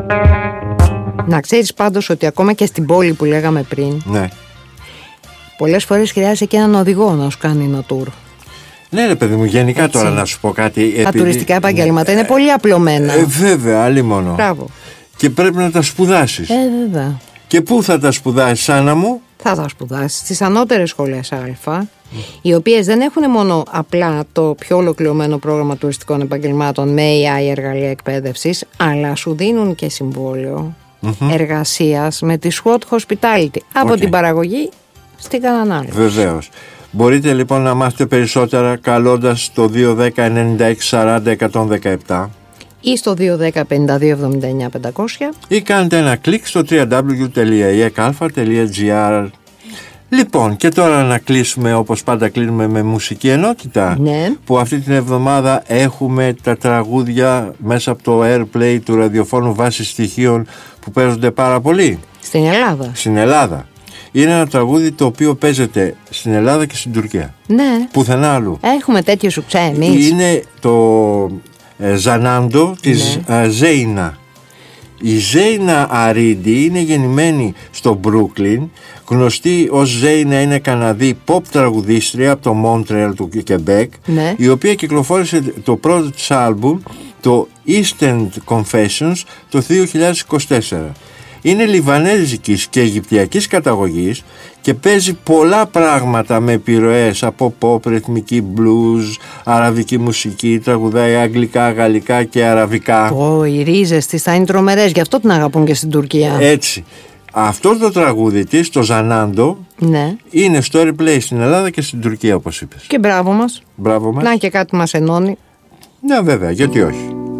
Να ξέρεις πάντως ότι ακόμα και στην πόλη που λέγαμε πριν, Ναι. πολλές φορές χρειάζεται και έναν οδηγό να σου κάνει ένα tour. Ναι, ρε παιδί μου, γενικά έτσι. Τώρα να σου πω κάτι. Τα τουριστικά επαγγέλματα είναι πολύ απλωμένα. Βέβαια, άλλη μόνο. Μπράβο. Και πρέπει να τα σπουδάσεις. Βέβαια. Και πού θα τα σπουδάσεις, Άννα μου? Θα τα σπουδάσεις στις ανώτερες σχολές Α, οι οποίες δεν έχουν μόνο απλά το πιο ολοκληρωμένο πρόγραμμα τουριστικών επαγγελμάτων με AI εργαλεία εκπαίδευσης, αλλά σου δίνουν και συμβόλαιο εργασίας με τη SWOT Hospitality από την παραγωγή στην κατανάλωση. Βεβαίως. Μπορείτε λοιπόν να μάθετε περισσότερα καλώντας το 210-96-40-117 ή στο 210-52-79-500 ή κάντε ένα κλικ στο www.ekalfa.gr. Λοιπόν, και τώρα να κλείσουμε όπως πάντα κλείνουμε με μουσική ενότητα. Ναι. Που αυτή την εβδομάδα έχουμε τα τραγούδια μέσα από το Airplay του ραδιοφώνου βάσης στοιχείων που παίζονται πάρα πολύ. Στην Ελλάδα. Στην Ελλάδα. Είναι ένα τραγούδι το οποίο παίζεται στην Ελλάδα και στην Τουρκία. Ναι. Πουθενά αλλού. Έχουμε τέτοιο σουξέ εμείς. Είναι το Ζανάντο της Ζέινα. Η Ζέινα Αρίντι είναι γεννημένη στο Μπρούκλιν. Γνωστή ως Ζέινα, είναι Καναδή pop τραγουδίστρια από το Μόντρεαλ του Κεμπέκ, ναι. η οποία κυκλοφόρησε το πρώτο της άλμπουμ, το Eastern Confessions, το 2024. Είναι λιβανέζικης και αιγυπτιακής καταγωγής και παίζει πολλά πράγματα με επιρροές από pop, ρυθμική blues, αραβική μουσική, τραγουδάει αγγλικά, γαλλικά και αραβικά. Οι ρίζες της θα είναι τρομερές, γι' αυτό την αγαπούν και στην Τουρκία. Έτσι. Αυτό το τραγούδι της, το Ζανάντο, ναι. είναι στο Airplay στην Ελλάδα και στην Τουρκία, όπως είπες. Και μπράβο μας. Μπράβο μας. Να και κάτι μας ενώνει. Ναι, βέβαια, γιατί όχι.